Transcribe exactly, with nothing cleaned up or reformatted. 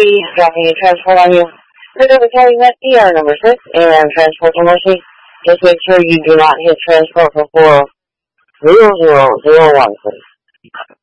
be dropping a transport on you. River County Met D R number six and transport to Mercy. Just make sure you do not hit transport before zero zero zero one, please.